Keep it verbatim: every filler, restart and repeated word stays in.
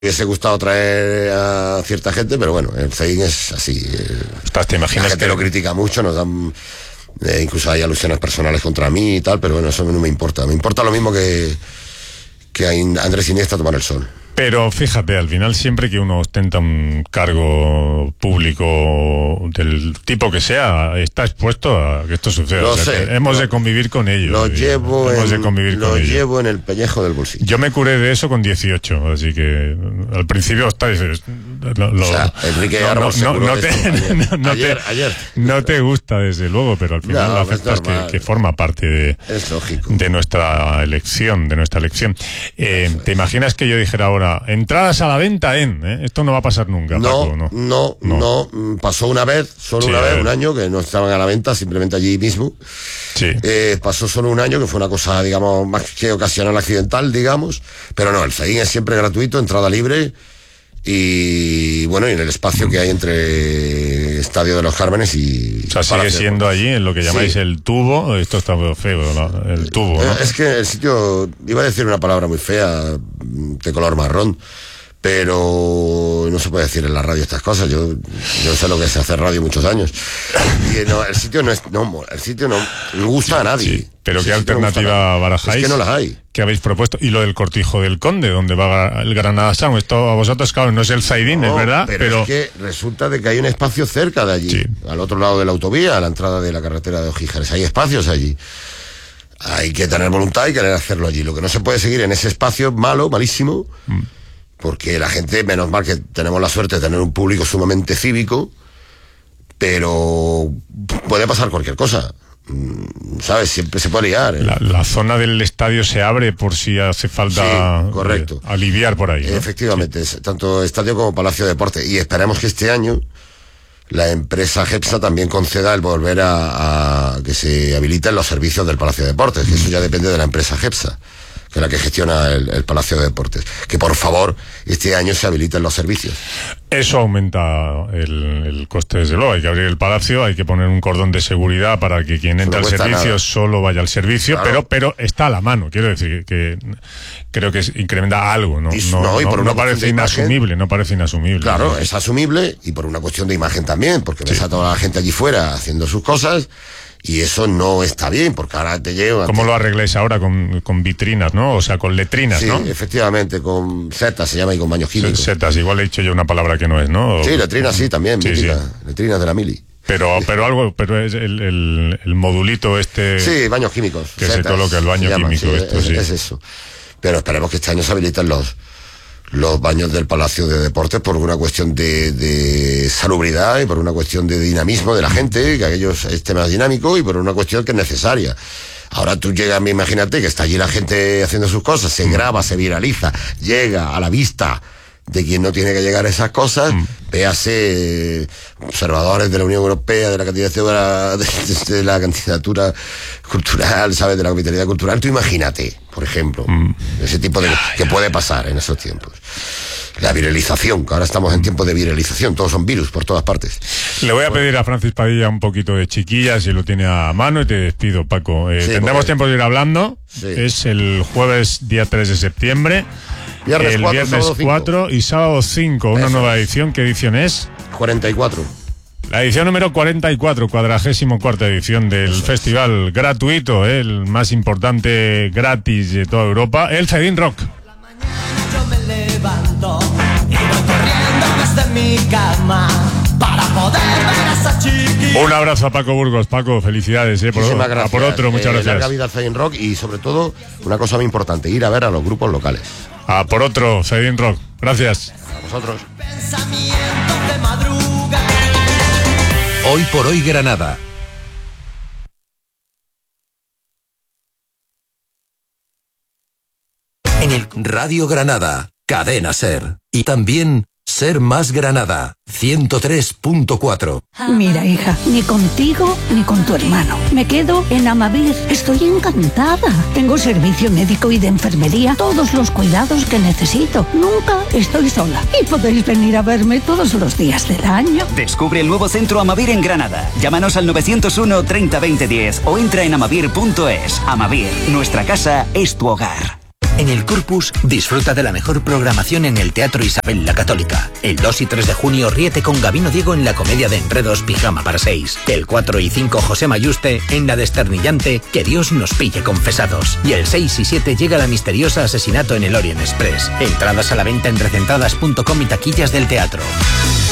hubiese gustado traer a cierta gente, pero bueno, el Zain es así. Ostras, ¿te imaginas la gente que lo critica mucho, nos dan... Eh, incluso hay alusiones personales contra mí y tal, pero bueno, eso no me importa. Me importa lo mismo que, que a Andrés Iniesta tomar el sol. Pero fíjate, al final siempre que uno ostenta un cargo público del tipo que sea, está expuesto a que esto suceda. Lo o sea, sé, hemos lo, de convivir con ello. Lo llevo, hemos en, de convivir lo con llevo ello. en el pellejo del bolsillo. Yo me curé de eso con dieciocho, así que al principio estáis... Lo, lo, o sea, Enrique no, Arbos no, no, no, te, ayer, no, no ayer, te, ayer. no te gusta, desde luego, pero al final no, lo aceptas que, que forma parte de, es lógico. de nuestra elección, de nuestra elección. Eh, ¿Te imaginas que yo dijera ahora, entradas a la venta en... ¿eh? Esto no va a pasar nunca, no, Paco, no, no, no, no, pasó una vez, solo sí, una vez, ver. un año, que no estaban a la venta, simplemente allí mismo. Sí. Eh, pasó solo un año, que fue una cosa, digamos, más que ocasional, accidental, digamos, pero no, el Zain es siempre gratuito, entrada libre, y bueno, y en el espacio que hay entre Estadio de los Cármenes y... O sea, sigue siendo allí en lo que llamáis sí. el tubo. Esto está feo, ¿no? El tubo, ¿no? Es que el sitio, iba a decir una palabra muy fea, de color marrón, pero no se puede decir en la radio estas cosas. Yo, yo sé lo que es hacer radio muchos años. Y no, el sitio no es, no, el sitio no, no gusta a nadie. Sí, pero Ese ¿qué alternativa no barajáis? Es que no las hay. ¿Qué habéis propuesto? Y lo del Cortijo del Conde, donde va el Granada Sound. Esto a vosotros, claro, no es el Zaidín, no, es verdad. Pero, pero es que resulta de que hay un espacio cerca de allí, sí. al otro lado de la autovía, a la entrada de la carretera de Ojíjares. Hay espacios allí. Hay que tener voluntad y querer hacerlo allí. Lo que no se puede seguir en ese espacio malo, malísimo, mm. porque la gente, menos mal que tenemos la suerte de tener un público sumamente cívico, pero puede pasar cualquier cosa. ¿Sabes? Siempre se puede liar. ¿eh? La, la zona del estadio se abre por si hace falta sí, correcto. Eh, aliviar por ahí, ¿no? Efectivamente, sí. tanto estadio como Palacio de Deportes. Y esperemos que este año la empresa GEPSA también conceda el volver a, a que se habiliten los servicios del Palacio de Deportes, que eso ya depende de la empresa GEPSA, que es la que gestiona el, el Palacio de Deportes. Que por favor, este año se habiliten los servicios. Eso aumenta el, el coste, desde luego. Hay que abrir el palacio, hay que poner un cordón de seguridad para que quien entre no al servicio nada. Solo vaya al servicio, claro. pero pero está a la mano. Quiero decir que creo que incrementa algo, ¿no? Y, no, no, y por no, una no parece inasumible, no parece inasumible. Claro, ¿no? es asumible, y por una cuestión de imagen también, porque ves sí. a toda la gente allí fuera haciendo sus cosas. Y eso no está bien, porque ahora te llevan... ¿Cómo lo arregláis ahora? Con, con vitrinas, ¿no? O sea, con letrinas, sí, ¿no? Sí, efectivamente, con setas se llama y con baños químicos. Setas, igual he dicho yo una palabra que no es, ¿no? Sí, letrinas sí, también, sí, sí. letrinas de la mili. Pero, pero algo, pero es el, el, el modulito este... Sí, baños químicos. Que setas, se coloca el baño llama, químico, sí, esto es, sí. Es eso. Pero esperemos que este año se habiliten los... los baños del Palacio de Deportes por una cuestión de, de salubridad y por una cuestión de dinamismo de la gente, que aquello esté más dinámico, y por una cuestión que es necesaria. Ahora tú llegas, imagínate que está allí la gente haciendo sus cosas, se graba, se viraliza, llega a la vista de quien no tiene que llegar a esas cosas, mm. véase eh, observadores de la Unión Europea, de la candidatura de, de, de la candidatura cultural, ¿sabes? De la capitalidad cultural. Tú imagínate, por ejemplo, mm. ese tipo de... que puede pasar en esos tiempos. La viralización, que ahora estamos en tiempos de viralización, todos son virus por todas partes. Le voy a pedir a Francis Padilla un poquito de chiquilla, si lo tiene a mano, y te despido, Paco. Eh, sí, tendremos porque... tiempo de ir hablando. Sí. Es el jueves día tres de septiembre. Viernes el cuatro, viernes sábado cuatro y sábado cinco, una Eso. nueva edición. ¿Qué edición es? cuarenta y cuatro. La edición número cuarenta y cuatro, cuadragésimo cuarta edición del Eso festival es. gratuito, ¿eh? El más importante gratis de toda Europa, el Zaidín Rock. Yo me levanto y voy corriendo desde mi cama para poder ver a esa chiquita. Un abrazo a Paco Burgos. Paco, felicidades, ¿eh? Por, a por otro, muchas eh, gracias. Larga vida al Zaidín Rock, y sobre todo, una cosa muy importante, ir a ver a los grupos locales. A por otro, Zaidín Rock. Gracias. A vosotros. Pensamiento de madrugada. Hoy por hoy Granada. En el Radio Granada, Cadena Ser. Y también Ser Más Granada, ciento tres punto cuatro. Mira, hija, ni contigo ni con tu hermano. Me quedo en Amavir. Estoy encantada. Tengo servicio médico y de enfermería, todos los cuidados que necesito. Nunca estoy sola. Y podéis venir a verme todos los días del año. Descubre el nuevo centro Amavir en Granada. Llámanos al nueve cero uno, treinta, veinte, diez o entra en amavir punto es. Amavir, nuestra casa es tu hogar. En el Corpus, disfruta de la mejor programación en el Teatro Isabel la Católica. El dos y tres de junio, ríete con Gabino Diego en la comedia de enredos Pijama para seis. El cuatro y cinco, José Mayuste en la desternillante Que Dios nos pille confesados. Y el seis y siete llega la misteriosa Asesinato en el Orient Express. Entradas a la venta en recentradas punto com y taquillas del teatro.